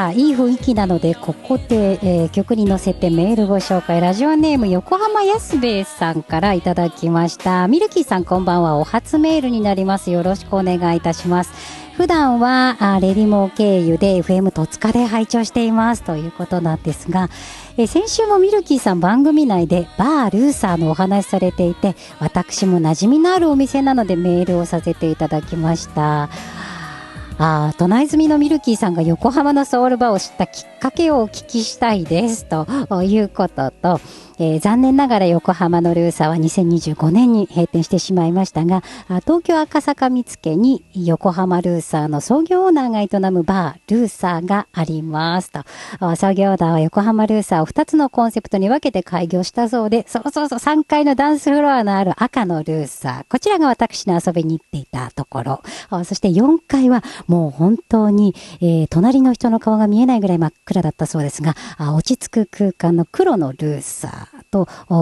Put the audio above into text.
さあいい雰囲気なのでここで、曲に乗せてメールご紹介。ラジオネーム横浜安兵衛さんからいただきました。ミルキーさんこんばんは。お初メールになります。よろしくお願いいたします。普段はレディモ経由で FM 戸塚で拝聴していますということなんですが、先週もミルキーさん番組内でバールーサーのお話されていて、私も馴染みのあるお店なのでメールをさせていただきました。都内住みのミルキーさんが横浜のソウルバーを知ったきっかけをお聞きしたいですということと、残念ながら横浜のルーサーは2025年に閉店してしまいましたが、東京赤坂見附に横浜ルーサーの創業オーナーが営むバールーサーがありますと。創業オーナーは横浜ルーサーを2つのコンセプトに分けて開業したそうで、そう3階のダンスフロアのある赤のルーサー、こちらが私の遊びに行っていたところ、そして4階はもう本当に、隣の人の顔が見えないぐらい真っ暗だったそうですが、落ち着く空間の黒のルーサーと